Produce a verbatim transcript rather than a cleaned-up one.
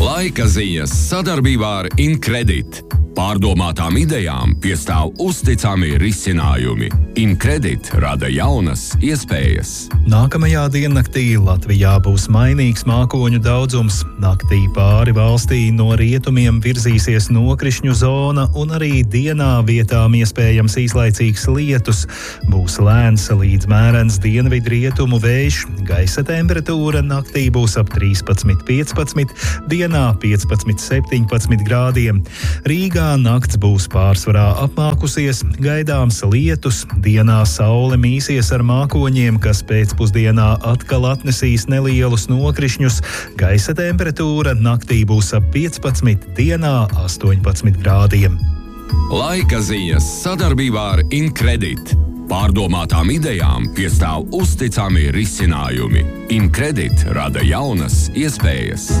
Laika ziņas sadarbībā ar Incredit. Pārdomātām idejām piestāv uzticami risinājumi. Incredit rada jaunas iespējas. Nākamajā diennaktī Latvijā būs mainīgs mākoņu daudzums. Naktī pāri valstī no rietumiem virzīsies nokrišņu zona un arī dienā vietām iespējams īslaicīgs lietus. Būs lēns līdz mērens dienvidrietumu vējš. Gaisa temperatūra naktī būs ap trīspadsmit piecpadsmit, dienā piecpadsmit septiņpadsmit grādiem. Rīgā nakts būs pārsvarā apmākusies, gaidāms lietus, dienā saule mīsies ar mākoņiem, kas pēcpusdienā atkal atnesīs nelielus nokrišņus. Gaisa temperatūra naktī būs ap piecpadsmit, dienā astoņpadsmit grādiem. Laika ziņas sadarbībā ar Incredit. Pārdomātām idejām piestāv uzticami risinājumi. Incredit rada jaunas iespējas.